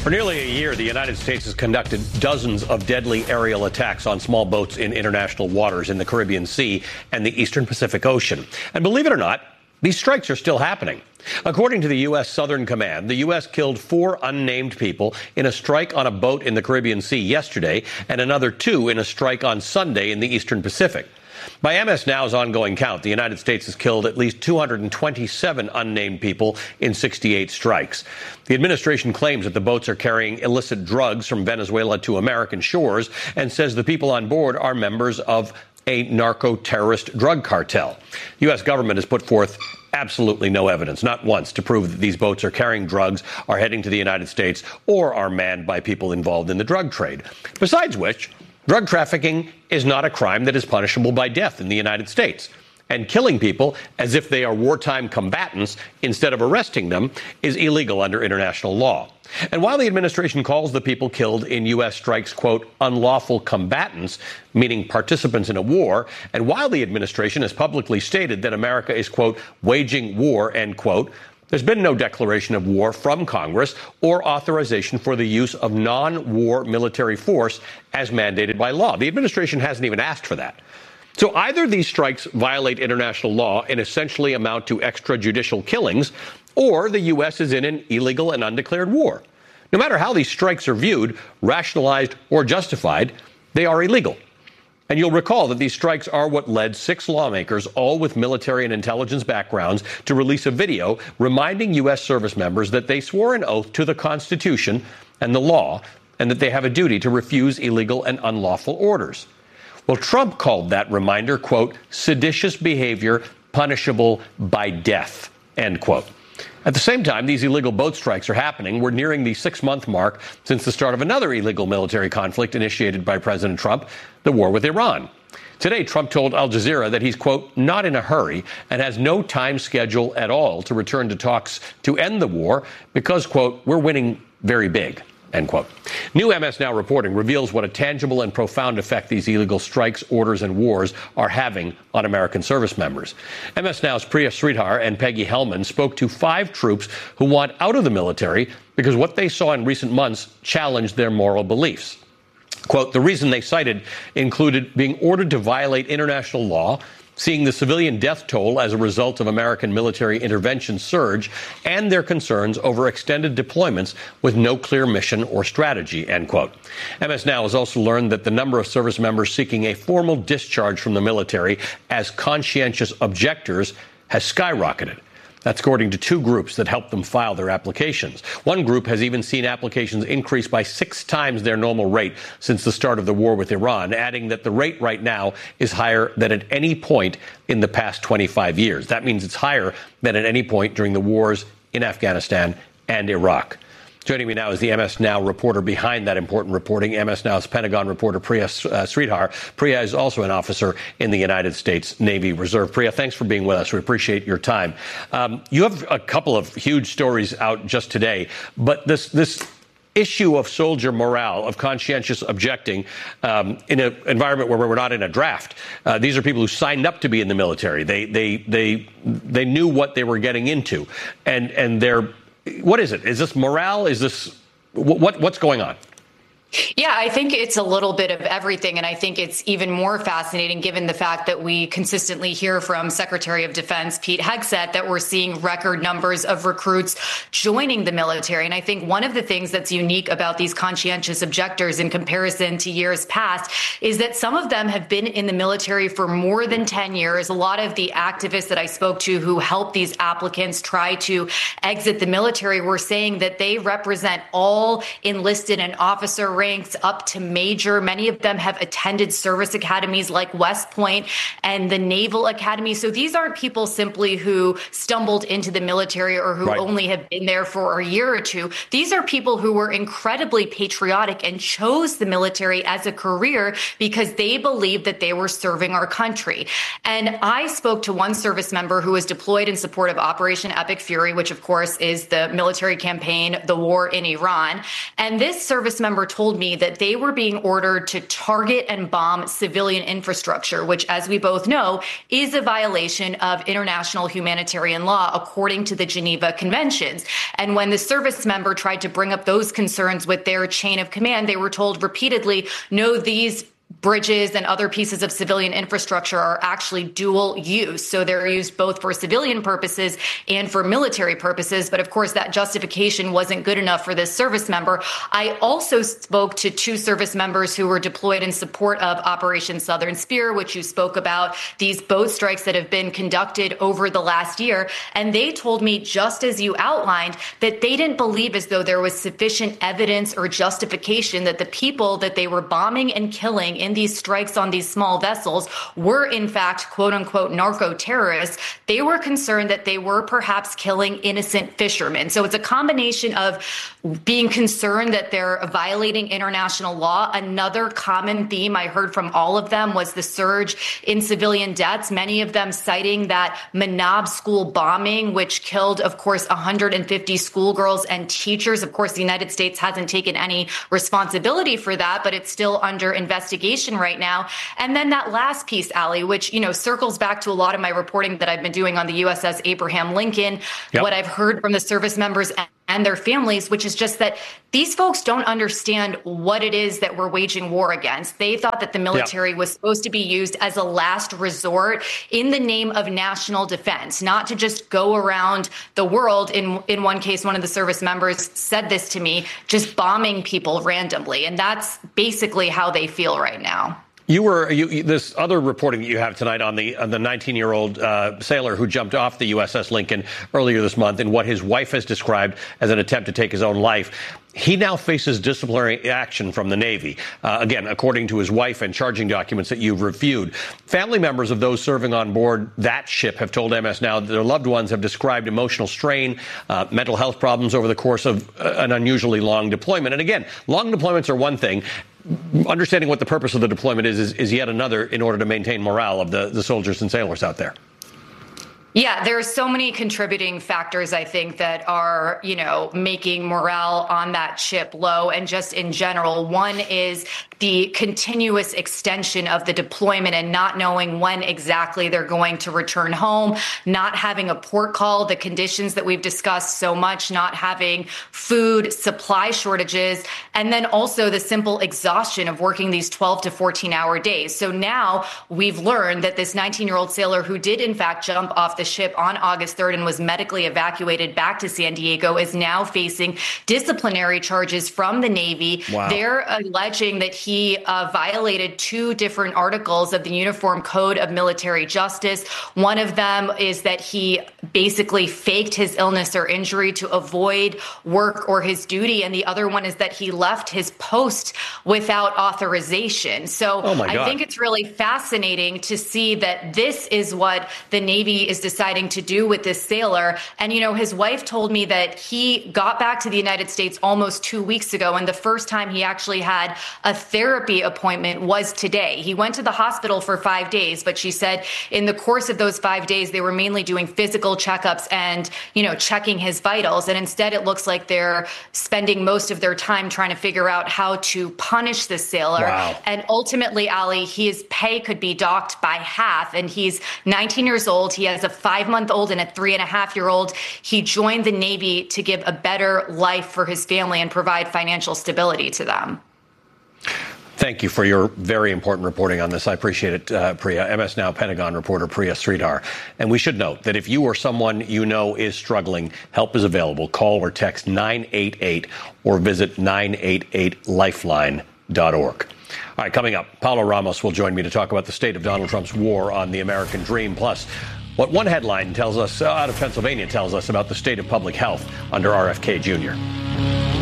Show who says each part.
Speaker 1: For nearly a year, the United States has conducted dozens of deadly aerial attacks on small boats in international waters in the Caribbean Sea and the Eastern Pacific Ocean. And believe it or not, these strikes are still happening. According to the U.S. Southern Command, the U.S. killed 4 unnamed people in a strike on a boat in the Caribbean Sea yesterday and another 2 in a strike on Sunday in the Eastern Pacific. By MS Now's ongoing count, the United States has killed at least 227 unnamed people in 68 strikes. The administration claims that the boats are carrying illicit drugs from Venezuela to American shores and says the people on board are members of a narco-terrorist drug cartel. The U.S. government has put forth absolutely no evidence, not once, to prove that these boats are carrying drugs, are heading to the United States, or are manned by people involved in the drug trade. Besides which, drug trafficking is not a crime that is punishable by death in the United States. And killing people as if they are wartime combatants instead of arresting them is illegal under international law. And while the administration calls the people killed in U.S. strikes, quote, unlawful combatants, meaning participants in a war, and while the administration has publicly stated that America is, quote, waging war, end quote, there's been no declaration of war from Congress or authorization for the use of non-war military force as mandated by law. The administration hasn't even asked for that. So either these strikes violate international law and essentially amount to extrajudicial killings, or the U.S. is in an illegal and undeclared war. No matter how these strikes are viewed, rationalized or justified, they are illegal. And you'll recall that these strikes are what led 6 lawmakers, all with military and intelligence backgrounds, to release a video reminding U.S. service members that they swore an oath to the Constitution and the law, and that they have a duty to refuse illegal and unlawful orders. Well, Trump called that reminder, quote, seditious behavior punishable by death, end quote. At the same time, these illegal boat strikes are happening. We're nearing the 6-month mark since the start of another illegal military conflict initiated by President Trump, the war with Iran. Today, Trump told Al Jazeera that he's, quote, not in a hurry and has no time schedule at all to return to talks to end the war because, quote, we're winning very big. End quote. New MS Now reporting reveals what a tangible and profound effect these illegal strikes, orders, and wars are having on American service members. MS Now's Priya Sridhar and Peggy Hellman spoke to 5 troops who want out of the military because what they saw in recent months challenged their moral beliefs. Quote, the reason they cited included being ordered to violate international law, seeing the civilian death toll as a result of American military intervention surge, and their concerns over extended deployments with no clear mission or strategy, end quote. MS Now has also learned that the number of service members seeking a formal discharge from the military as conscientious objectors has skyrocketed. That's according to 2 groups that helped them file their applications. One group has even seen applications increase by 6 times their normal rate since the start of the war with Iran, adding that the rate right now is higher than at any point in the past 25 years. That means it's higher than at any point during the wars in Afghanistan and Iraq. Joining me now is the MS Now reporter behind that important reporting, MS Now's Pentagon reporter Priya Sridhar. Priya is also an officer in the United States Navy Reserve. Priya, thanks for being with us. We appreciate your time. You have a couple of huge stories out just today, but this issue of soldier morale, of conscientious objecting in an environment where we're not in a draft. These are people who signed up to be in the military. They knew what they were getting into, and they're. What is it? Is this morale? Is this what's going on?
Speaker 2: Yeah, I think it's a little bit of everything. And I think it's even more fascinating given the fact that we consistently hear from Secretary of Defense Pete Hegseth that we're seeing record numbers of recruits joining the military. And I think one of the things that's unique about these conscientious objectors in comparison to years past is that some of them have been in the military for more than 10 years. A lot of the activists that I spoke to who helped these applicants try to exit the military were saying that they represent all enlisted and officer ranks up to major. Many of them have attended service academies like West Point and the Naval Academy. So these aren't people simply who stumbled into the military or who only have been there for a year or 2. These are people who were incredibly patriotic and chose the military as a career because they believed that they were serving our country. And I spoke to one service member who was deployed in support of Operation Epic Fury, which of course is the military campaign, the war in Iran. And this service member told told me that they were being ordered to target and bomb civilian infrastructure, which, as we both know, is a violation of international humanitarian law, according to the Geneva Conventions. And when the service member tried to bring up those concerns with their chain of command, they were told repeatedly, no, these bridges and other pieces of civilian infrastructure are actually dual use. So they're used both for civilian purposes and for military purposes. But of course, that justification wasn't good enough for this service member. I also spoke to two service members who were deployed in support of Operation Southern Spear, which you spoke about, these boat strikes that have been conducted over the last year. And they told me, just as you outlined, that they didn't believe as though there was sufficient evidence or justification that the people that they were bombing and killing in these strikes on these small vessels were in fact, quote unquote, narco terrorists. They were concerned that they were perhaps killing innocent fishermen. So it's a combination of being concerned that they're violating international law. Another common theme I heard from all of them was the surge in civilian deaths, many of them citing that Manab school bombing, which killed, of course, 150 schoolgirls and teachers. Of course, the United States hasn't taken any responsibility for that, but it's still under investigation right now. And then that last piece, Ali, which, circles back to a lot of my reporting that I've been doing on the USS Abraham Lincoln, what I've heard from the service members and their families, which is just that these folks don't understand what it is that we're waging war against. They thought that the military was supposed to be used as a last resort in the name of national defense, not to just go around the world. In one case, one of the service members said this to me, just bombing people randomly. And that's basically how they feel right now.
Speaker 1: This other reporting that you have tonight on the 19-year-old sailor who jumped off the USS Lincoln earlier this month in what his wife has described as an attempt to take his own life. He now faces disciplinary action from the Navy, again, according to his wife and charging documents that you've reviewed. Family members of those serving on board that ship have told MS Now that their loved ones have described emotional strain, mental health problems over the course of an unusually long deployment. And again, long deployments are one thing. Understanding what the purpose of the deployment is yet another in order to maintain morale of the soldiers and sailors out there.
Speaker 2: Yeah, there are so many contributing factors, I think, that are, making morale on that ship low. And just in general, one is the continuous extension of the deployment and not knowing when exactly they're going to return home, not having a port call, the conditions that we've discussed so much, not having food, supply shortages, and then also the simple exhaustion of working these 12 to 14-hour days. So now we've learned that this 19-year-old sailor who did, in fact, jump off the ship on August 3rd and was medically evacuated back to San Diego is now facing disciplinary charges from the Navy. Wow. They're alleging that he violated two different articles of the Uniform Code of Military Justice. One of them is that he basically faked his illness or injury to avoid work or his duty. And the other one is that he left his post without authorization. So I think it's really fascinating to see that this is what the Navy is deciding to do with this sailor. And, his wife told me that he got back to the United States almost 2 weeks ago. And the first time he actually had a therapy appointment was today. He went to the hospital for 5 days, but she said in the course of those 5 days, they were mainly doing physical checkups and, checking his vitals. And instead, it looks like they're spending most of their time trying to figure out how to punish this sailor. Wow. And ultimately, Ali, his pay could be docked by half. And he's 19 years old. He has a 5-month-old and a 3.5-year-old. He joined the Navy to give a better life for his family and provide financial stability to them.
Speaker 1: Thank you for your very important reporting on this. I appreciate it, Priya. MS Now Pentagon reporter Priya Sridhar. And we should note that if you or someone you know is struggling, help is available. Call or text 988 or visit 988lifeline.org. All right, coming up, Paulo Ramos will join me to talk about the state of Donald Trump's war on the American dream, plus what one headline tells us out of Pennsylvania tells us about the state of public health under RFK Jr.